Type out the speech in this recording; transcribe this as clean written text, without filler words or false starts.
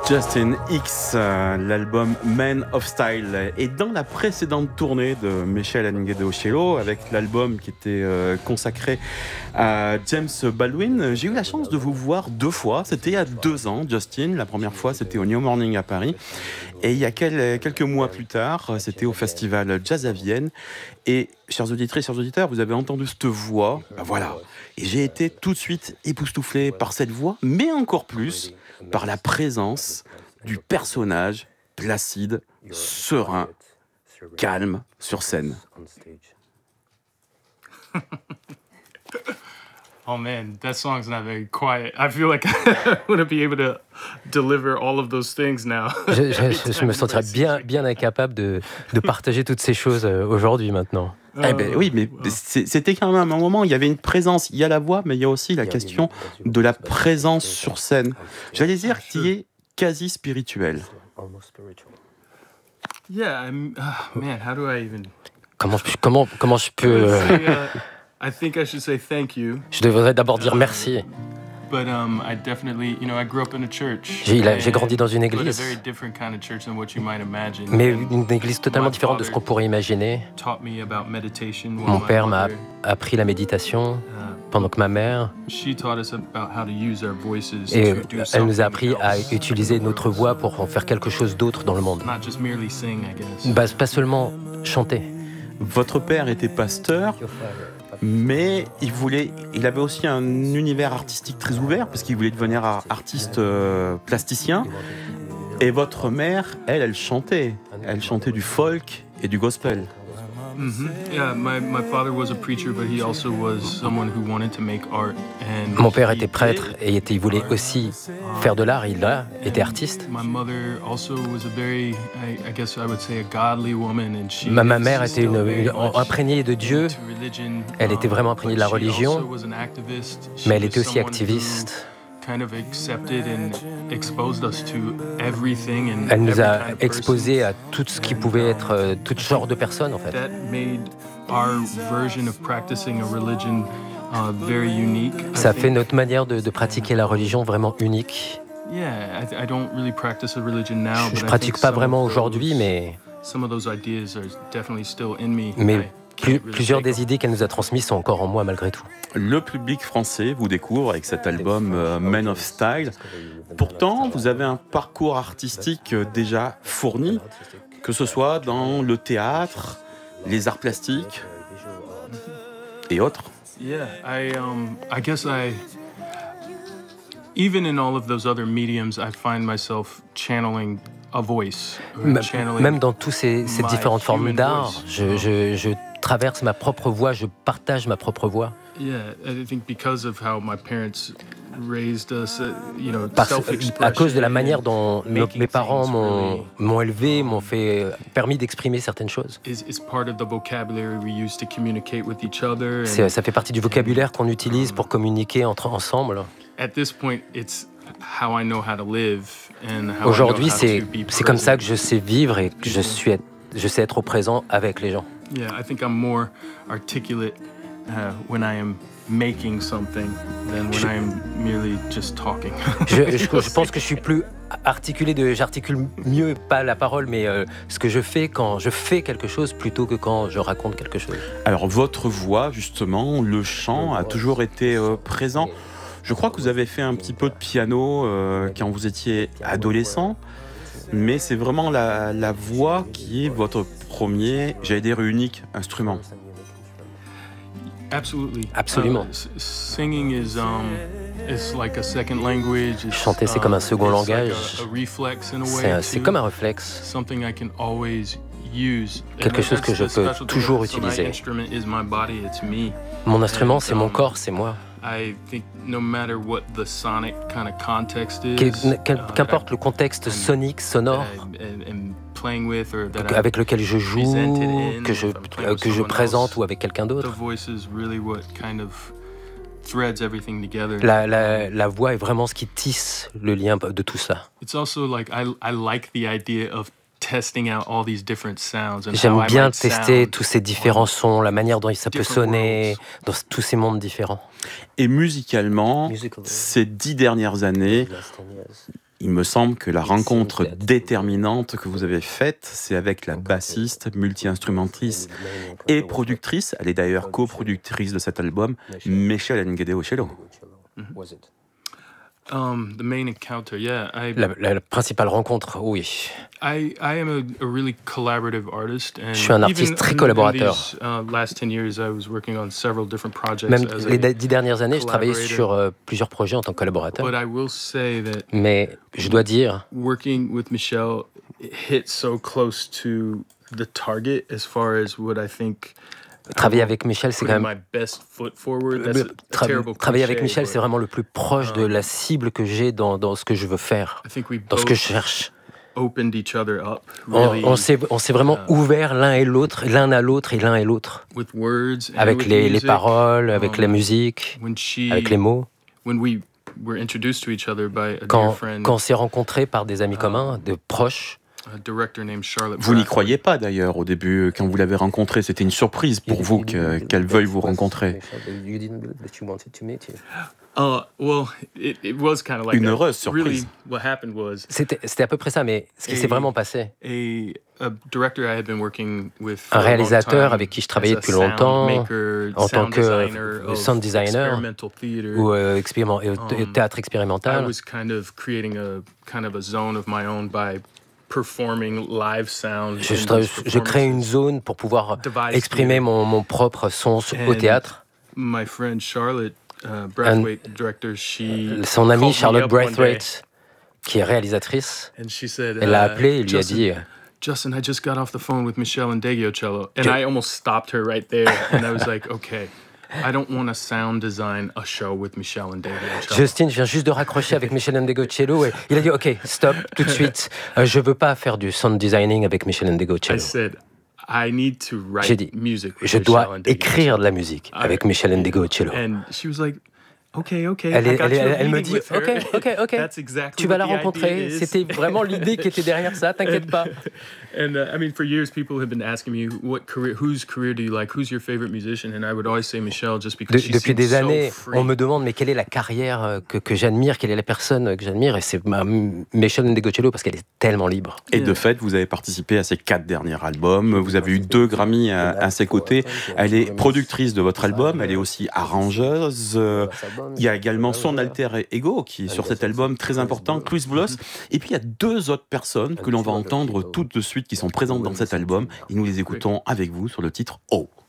Justin X, l'album Man of Style. Et dans la précédente tournée de Michel Ngedeoshelo, avec l'album qui était consacré à James Baldwin, j'ai eu la chance de vous voir 2 fois. C'était il y a 2 ans, Justin. La première fois, c'était au New Morning à Paris. Et il y a quelques mois plus tard, c'était au festival Jazz à Vienne. Et, chers auditrices, chers auditeurs, vous avez entendu cette voix. Ben voilà. Et j'ai été tout de suite époustouflé par cette voix, mais encore plus par la présence du personnage placide, serein, calme sur scène. Oh man, that song's not very quiet. I feel like I wouldn't be able to deliver all of those things now. Je me sentirais bien incapable de partager toutes ces choses aujourd'hui maintenant. Eh ben oui, mais c'était quand même un moment, il y avait une présence, il y a la voix, mais il y a aussi la question de la présence sur scène. J'allais dire qui est quasi spirituelle. Yeah, man, how do I even... Comment je peux... I think I should say thank you. Je devrais d'abord dire merci. But I definitely, I grew up in a church. J'ai grandi dans une église, but a very different kind of church than what you might imagine. mais une église totalement différente de ce qu'on pourrait imaginer. Taught me about meditation. Mon père m'a appris la méditation, pendant que ma mère, she taught us about how to use our voices et to do elle nous a appris something à else. utiliser notre voix pour en faire quelque chose d'autre dans le monde. Not just merely sing, I guess. Pas seulement chanter. Votre père était pasteur, mais il avait aussi un univers artistique très ouvert, parce qu'il voulait devenir artiste plasticien. Et votre mère, elle chantait. Elle chantait du folk et du gospel. Yeah, my father was a preacher, but he also was someone who wanted to make art. And Mon père he était prêtre did. et il voulait aussi faire de l'art. Il était artiste. My mother also was a very, I guess I would say, a godly woman, and she. Ma mère is était still very much imprégnée de Dieu. into religion. Elle était vraiment imprégnée de la But she religion, also was an activist. She mais elle was était aussi someone who activiste. kind of accepted and exposed us to everything and Elle nous every a kind of exposés person. à tout ce qui pouvait être, tout genre de personnes en fait. That made our version of practicing a religion very unique. Ça I fait think. notre manière de pratiquer la religion vraiment unique. Yeah, I don't really practice a religion now, but Je I pratique think pas some vraiment of aujourd'hui, those- mais some of those ideas are definitely still in me. I can't really plusieurs shake des idées qu'elle nous a transmises sont encore en moi malgré tout. Le public français vous découvre avec cet album Man of Style. Pourtant, vous avez un parcours artistique déjà fourni, que ce soit dans le théâtre, les arts plastiques et autres. Yeah, I guess even in all of those other mediums, I find myself channeling a voice. Channeling Même dans toutes ces my différentes formes human d'art, voice. je traverse ma propre voix, je partage ma propre voix. Yeah, I think because of how my parents raised us, À cause de la manière dont making mes parents things really m'ont élevé, m'ont permis d'exprimer certaines choses. is part of the vocabulary we use to communicate with each other. And Ça fait partie du vocabulaire qu'on utilise pour communiquer ensemble. at this point, it's how I know how to live and how Aujourd'hui, I know how c'est to be comme ça que present. je sais vivre et que je sais être au présent avec les gens. Yeah, I think I'm more articulate when I am making something than when I am merely just talking. Je pense que je suis plus articulé, j'articule mieux, pas la parole, mais ce que je fais quand je fais quelque chose plutôt que quand je raconte quelque chose. Alors votre voix, justement, le chant a toujours été présent. Je crois que vous avez fait un petit peu de piano quand vous étiez adolescent, mais c'est vraiment la voix qui est votre premier, j'allais dire unique instrument. Absolutely. Absolument. Singing is like a second language. It's, Chanter, c'est comme un second it's like langage. a reflex in a way. C'est too. comme un réflexe. Something I can always use. Quelque chose que je peux toujours utiliser. My instrument is my body, it's me. Mon instrument, c'est mon corps, c'est moi. I think no matter what the sonic kind of context is, Qu'importe le contexte sonique, sonore, and playing with or that avec lequel je joue, presented in, que je or playing with someone présente else, ou avec quelqu'un the d'autre. voice is really what kind of threads everything together. La voix est vraiment ce qui tisse le lien de tout ça. It's also like I like the idea of testing out all these different sounds and how J'aime I bien might tester sound tous ces différents sons, la manière dont ça peut different sonner dans tous ces mondes différents. Et musicalement, ces 10 dernières années, il me semble que la rencontre déterminante que vous avez faite, c'est avec la bassiste, multi-instrumentrice et productrice, elle est d'ailleurs coproductrice de cet album, Mechel Ngedeoshelo. The main encounter, yeah. La principale rencontre, oui. I am a really collaborative artist. And Je suis un artiste très collaborateur. Last 10 years, I was working on several different projects. Même les 10 dernières années, je travaillais sur plusieurs projets en tant que collaborateur. But I will say that Mais je dois dire, working with Michel hit so close to the target as far as what I think. travailler avec Michel, c'est quand même... Travailler avec Michel, c'est vraiment le plus proche de la cible que j'ai dans ce que je veux faire, dans ce que je cherche. On s'est vraiment ouvert l'un à l'autre et l'un et l'autre. Avec les paroles, avec la musique, avec les mots. Quand on s'est rencontrés par des amis communs, de proches. Vous n'y croyez pas d'ailleurs au début, quand vous l'avez rencontrée, c'était une surprise pour vous qu'elle veuille vous rencontrer. Une heureuse surprise. C'était à peu près ça, mais ce qui s'est vraiment passé. Un réalisateur avec qui je travaillais depuis longtemps, en tant que sound designer ou théâtre expérimental. Je crée une zone pour pouvoir exprimer mon propre son au théâtre. Son amie Charlotte Braithwaite, qui est réalisatrice, elle l'a appelé et lui a dit Justin, I just got off the phone with Mechel Ndegeocello. And I almost stopped her right there. And I was like, okay, I don't want to sound design a show with Mechel Ndegeocello. Justin, je viens juste de raccrocher avec Mechel Ndegeocello. Et il a dit, ok, stop, tout de suite. Je veux pas faire du sound designing avec Mechel Ndegeocello. J'ai dit, je dois écrire de la musique avec Mechel Ndegeocello. And she was like, elle me dit, ok, tu vas la rencontrer. C'était vraiment l'idée qui était derrière ça, t'inquiète pas. And I mean, for years, people have been asking me, whose career do you like? Who's your favorite musician? And I would always say Michel, just because she Depuis seems des années, so free. on me demande, mais quelle est la carrière que j'admire, quelle est la personne que j'admire? Et c'est Mechel Ndegeocello parce qu'elle est tellement libre. Et de fait, vous avez participé à ses 4 derniers albums. Vous avez eu 2 Grammy à ses côtés. Elle est productrice de votre album. Elle est aussi arrangeuse. Il y a également son alter ego qui est sur cet album très important, Chris Bloss. Et puis il y a 2 autres personnes que l'on va entendre tout de suite qui sont présentes dans cet album. Et nous les écoutons avec vous sur le titre Oh.